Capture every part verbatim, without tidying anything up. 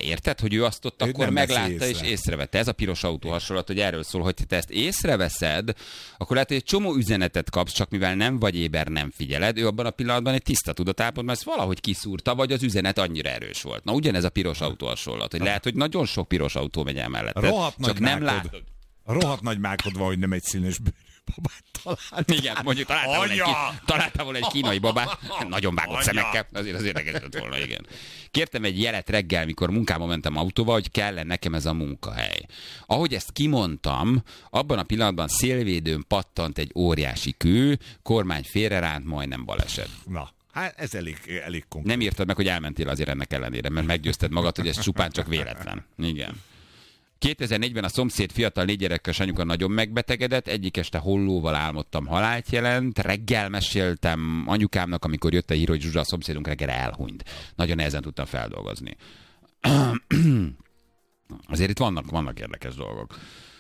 érted? Hogy ő azt ott ő akkor meglátta és észrevette. Ez a piros autó hasonlat, hogy erről szól, hogy te ezt észreveszed, akkor lehet, hogy egy csomó üzenetet kapsz, csak mivel nem vagy éber, nem figyeled, ő abban a pillanatban egy tiszta tudatállapotban, mert ezt valahogy kiszúrta, vagy az üzenet annyira erős volt. Na ugyanez a piros autó hasonlat, hogy lehet, hogy nagyon sok piros autó megy el mellette, csak nem látod. Rohadt nagy mákod van, hogy nem egy színes bőrű babát találtál. Igen, mondjuk találtál volna, egy, találtál volna egy kínai babát, nagyon vágott Anya. szemekkel, azért az érdekes lett volna, igen. Kértem egy jelet reggel, mikor munkába mentem autóval, hogy kellene nekem ez a munkahely. Ahogy ezt kimondtam, abban a pillanatban szélvédőn pattant egy óriási kő, kormány félreránt, majdnem baleset. Na. Hát ez elég, elég konkrét. Nem írtad meg, hogy elmentél azért ennek ellenére, mert meggyőzted magad, hogy ez csupán csak véletlen. Igen. kétezer-négyben a szomszéd fiatal négy gyerekes anyuka nagyon megbetegedett, egyik este hollóval álmodtam, halált jelent, reggel meséltem anyukámnak, amikor jött a hír, hogy Zsuzsa, a szomszédunk reggel elhunyt. Nagyon nehezen tudtam feldolgozni. Azért itt vannak, vannak érdekes dolgok.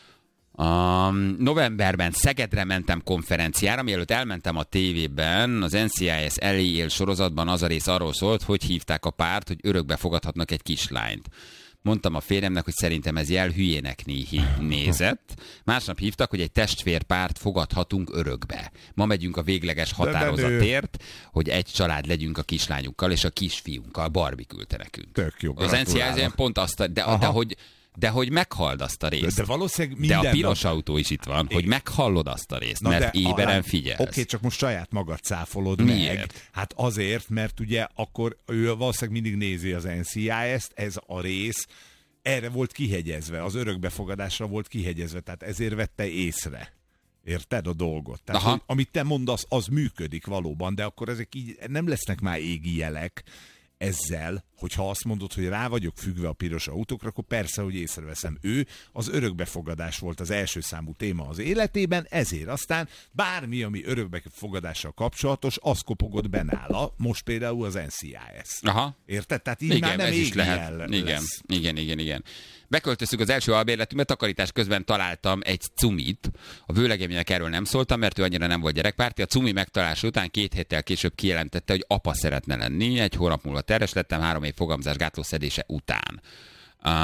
Um, novemberben Szegedre mentem konferenciára, mielőtt elmentem a tévében, az en cé i es elé él sorozatban az a rész arról szólt, hogy hívták a párt, hogy örökbe fogadhatnak egy kislányt. Mondtam a férjemnek, hogy szerintem ez jel hülyének nézett. Másnap hívtak, hogy egy testvérpárt fogadhatunk örökbe. Ma megyünk a végleges határozatért, hogy egy család legyünk a kislányukkal, és a kisfiunkkal. Barbie küldte nekünk. Tök jó. Az en cé i es pont azt, de, de hogy De hogy meghald azt a részt. De, valószínűleg minden de a piros nap... autó is itt van, hogy meghallod azt a részt, Na mert éberen alá... figyelsz. Oké, okay, csak most saját magad cáfolod Miért? meg. Hát azért, mert ugye akkor ő valószínűleg mindig nézi az en cé i es-t, ez a rész erre volt kihegyezve, az örökbefogadásra volt kihegyezve, tehát ezért vette észre. Érted a dolgot? Tehát, hogy, amit te mondasz, az működik valóban, de akkor ezek így nem lesznek már égi jelek ezzel, hogyha azt mondod, hogy rá vagyok függve a piros autókra, akkor persze, hogy észreveszem. Ő az örökbefogadás volt az első számú téma az életében, ezért aztán bármi, ami örökbefogadással kapcsolatos, az kopogott be nála, most például az en cé i es. Aha. Érted? Tehát így igen, már nem ez is lehet. Jel igen, lesz. igen, igen, igen. Beköltöztük az első albérletünkbe, takarítás közben találtam egy cumit. A vőlegemények erről nem szóltam, mert ő annyira nem volt gyerekpárti. A cumi megtalálása után két héttel később kijelentette, hogy apa szeretne lenni. Egy hónap múlva terhes lettem, három év fogamzásgátló szedése után. Uh,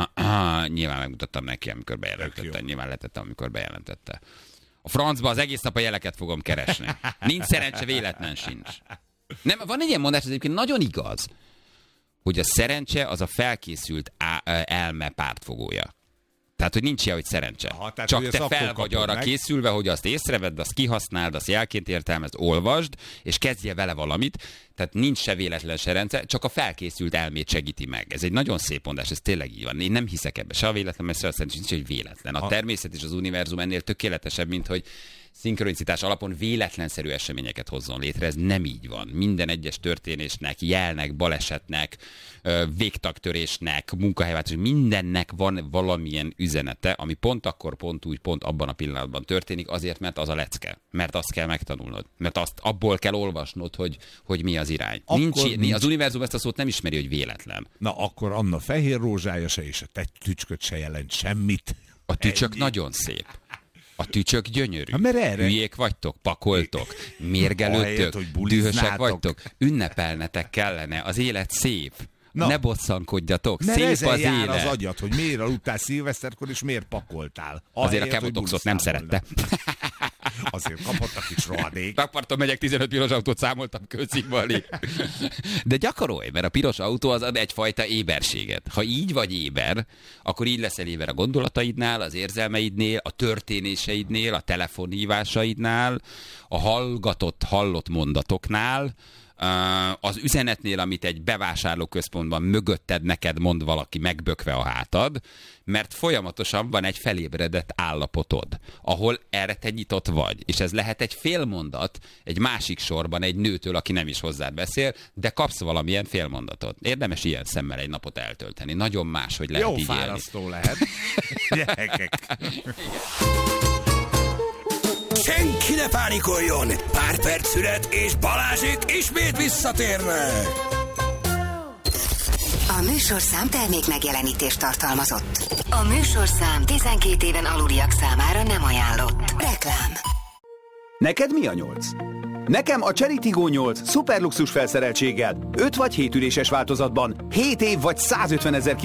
uh, nyilván megmutattam neki, amikor bejelentette. Nyilván letettem, amikor bejelentette. A francba az egész nap a jeleket fogom keresni. Nincs szerencse, véletlen sincs. Nem, van egy ilyen mondás, ez egyébként nagyon igaz, hogy a szerencse az a felkészült á, elme pártfogója. Tehát, hogy nincs ilyen, hogy szerencse. Aha, tehát, csak hogy te fel vagy arra meg. készülve, hogy azt észrevedd, azt kihasználd, azt jelként értelmezd, olvasd, és kezdje vele valamit. Tehát nincs se véletlen, se rendszer, csak a felkészült elmét segíti meg. Ez egy nagyon szép mondás, ez tényleg így van. Én nem hiszek ebbe. Se a véletlen, mert se a szerencsé, nincs egy véletlen. A természet és az univerzum ennél tökéletesebb, mint hogy szinkronicitás alapon véletlenszerű eseményeket hozzon létre. Ez nem így van. Minden egyes történésnek, jelnek, balesetnek, végtagtörésnek, munkahelyváltásnak, mindennek van valamilyen üzenete, ami pont akkor, pont úgy, pont abban a pillanatban történik, azért, mert az a lecke. Mert azt kell megtanulnod. Mert azt abból kell olvasnod, hogy, hogy mi az irány. Nincs, nincs. Az univerzum ezt a szót nem ismeri, hogy véletlen. Na akkor Anna fehér rózsája se, és a te tücsköd se jelent semmit. A tücsök Ennyi. nagyon szép. A tücsök gyönyörű. Ha, mert erre... Hülyék vagytok, pakoltok, mérgelődtök, dühösek vagytok, ünnepelnetek kellene, az élet szép. Na, ne bosszankodjatok, szép az élet. Jár az agyat, hogy miért aludtál szilveszterkor, és miért pakoltál. Azért a Kemotoxot nem szerette. Azért kapott a kis rohadék. Rakparton megyek, tizenöt piros autót számoltam Kőszigvali. De gyakorolj, mert a piros autó az ad egyfajta éberséget. Ha így vagy éber, akkor így leszel éber a gondolataidnál, az érzelmeidnél, a történéseidnél, a telefonhívásaidnál, a hallgatott, hallott mondatoknál, az üzenetnél, amit egy bevásárlóközpontban mögötted neked mond valaki megbökve a hátad, mert folyamatosan van egy felébredett állapotod, ahol erre te nyitott vagy. És ez lehet egy félmondat egy másik sorban egy nőtől, aki nem is hozzád beszél, de kapsz valamilyen félmondatot. Érdemes ilyen szemmel egy napot eltölteni. Nagyon más, hogy lehet Jó így fárasztó élni. lehet. Gyerekek. Senki ne pánikoljon! Pár perc szület, és Balázsék ismét visszatérnek! A műsorszám termék megjelenítést tartalmazott. A műsorszám tizenkét éven aluliak számára nem ajánlott. Reklám. Neked mi a nyolc? Nekem a Cherry Tiggo nyolc szuperluxus felszereltséggel, öt vagy hét üléses változatban, hét év vagy százötven ezer